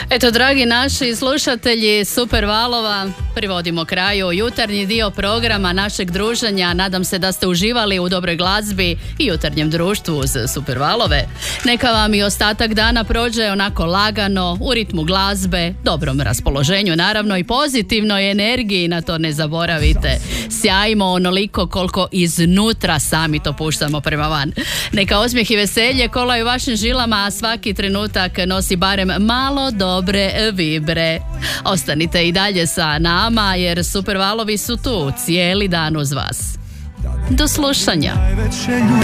Eto, dragi naši slušatelji Super valova, privodimo kraju jutarnji dio programa našeg druženja. Nadam se da ste uživali u dobroj glazbi i jutarnjem društvu uz Super valove. Neka vam i ostatak dana prođe onako lagano, u ritmu glazbe, dobrom raspoloženju naravno i pozitivnoj energiji, na to ne zaboravite. Sjajimo onoliko koliko iznutra sami to puštamo prema van. Neka osmijeh i veselje kolaju vašim žilama, a svaki trenutak nosi barem malo dobre vibre. Ostanite i dalje sa nama jer Super valovi su tu cijeli dan uz vas. Do slušanja.